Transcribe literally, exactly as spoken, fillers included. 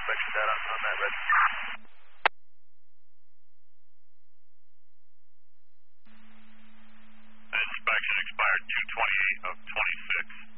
inspection data on that red. Inspection expired two twenty.